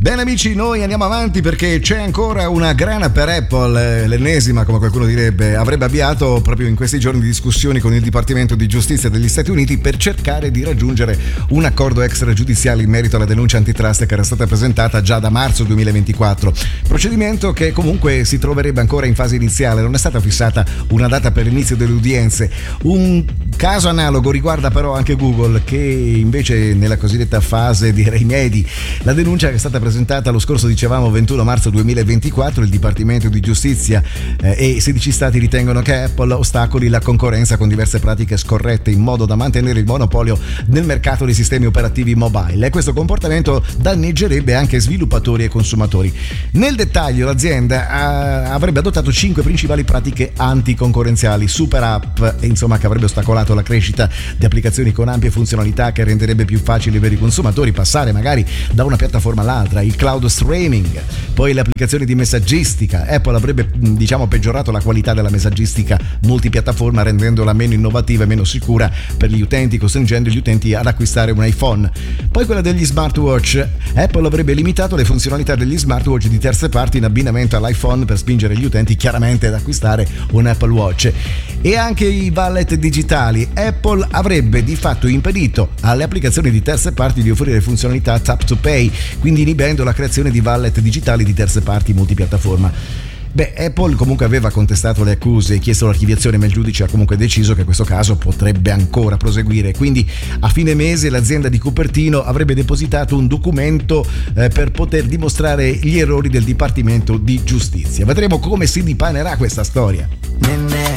Bene amici, noi andiamo avanti perché c'è ancora una grana per Apple, l'ennesima come qualcuno direbbe. Avrebbe avviato proprio in questi giorni discussioni con il Dipartimento di Giustizia degli Stati Uniti per cercare di raggiungere un accordo extragiudiziale in merito alla denuncia antitrust che era stata presentata già da marzo 2024. Procedimento che comunque si troverebbe ancora in fase iniziale, non è stata fissata una data per l'inizio delle udienze. Un caso analogo riguarda però anche Google, che invece nella cosiddetta fase di rimedi. La denuncia che è stata presentata lo scorso, dicevamo, 21 marzo 2024, il Dipartimento di Giustizia e 16 stati ritengono che Apple ostacoli la concorrenza con diverse pratiche scorrette in modo da mantenere il monopolio nel mercato dei sistemi operativi mobile, e questo comportamento danneggerebbe anche sviluppatori e consumatori. Nel dettaglio l'azienda avrebbe adottato 5 principali pratiche anticoncorrenziali, super app, insomma, che avrebbe ostacolato la crescita di applicazioni con ampie funzionalità, che renderebbe più facile per i consumatori passare magari da una piattaforma all'altra, il cloud streaming, poi le applicazioni di messaggistica. Apple avrebbe peggiorato la qualità della messaggistica multipiattaforma, rendendola meno innovativa e meno sicura per gli utenti, costringendo gli utenti ad acquistare un iPhone. Poi quella degli smartwatch. Apple avrebbe limitato le funzionalità degli smartwatch di terze parti in abbinamento all'iPhone per spingere gli utenti chiaramente ad acquistare un Apple Watch. E anche i wallet digitali. Apple avrebbe di fatto impedito alle applicazioni di terze parti di offrire funzionalità tap to pay, quindi inibendo la creazione di wallet digitali di terze parti multipiattaforma. Apple comunque aveva contestato le accuse e chiesto l'archiviazione, ma il giudice ha comunque deciso che questo caso potrebbe ancora proseguire. Quindi a fine mese l'azienda di Cupertino avrebbe depositato un documento per poter dimostrare gli errori del Dipartimento di Giustizia. Vedremo come si dipanerà questa storia.